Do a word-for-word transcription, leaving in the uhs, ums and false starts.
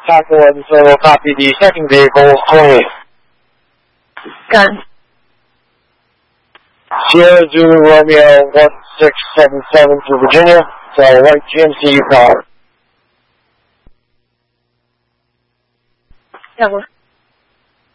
Taco one, so we'll copy the second vehicle, twenty. Gun. Sierra Zulu Romeo one six seven seven to Virginia, so white G M C car. Yeah, well.